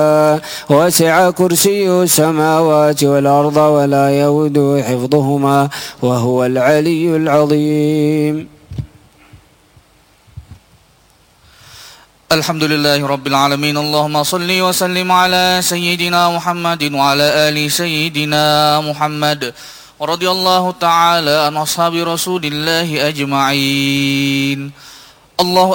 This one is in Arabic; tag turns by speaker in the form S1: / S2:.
S1: وسع كرسيه السماوات والأرض ولا يؤوده حفظهما وهو العلي العظيم.
S2: الحمد لله رب العالمين. اللهم صل وسلم على سيدنا محمد وعلى آل سيدنا محمد، ورضي الله تعالى عن أصحاب رسول الله أجمعين. الله